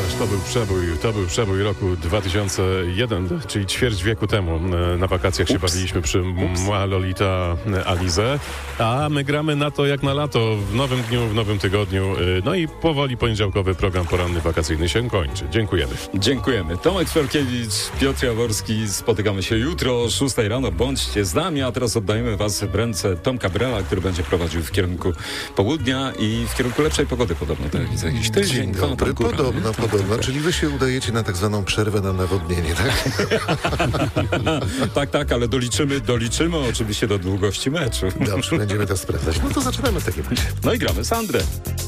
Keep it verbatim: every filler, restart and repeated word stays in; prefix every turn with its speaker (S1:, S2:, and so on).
S1: Ależ to był przebój, to był przebój roku dwa tysiące jeden, czyli ćwierć wieku temu. Na wakacjach się
S2: Ups.
S1: bawiliśmy przy Mła Lolita Alizę, a my gramy na to jak na lato, w nowym dniu, w nowym tygodniu. No i powoli poniedziałkowy program poranny wakacyjny się kończy. Dziękujemy.
S2: Dziękujemy. Tomek Ferkiewicz, Piotr Jaworski. Spotykamy się jutro o szóstej rano. Bądźcie z nami, a teraz oddajemy was w ręce Tomka Brela, który będzie prowadził w kierunku południa i w kierunku lepszej pogody podobno. Tak widzę jakiś tydzień,
S3: Dzień
S2: dwa
S3: dobry,
S2: tam góra,
S3: podobno,
S2: nie?
S3: podobno.
S2: Tak, tak,
S3: Czyli wy się udajecie na tak zwaną przerwę na nawodnienie, tak?
S2: tak, tak, ale doliczymy, doliczymy oczywiście do długości meczu.
S3: Dobrze, będziemy to sprawdzać. No to zaczynamy w takim razie.
S2: No i gramy Sandrę.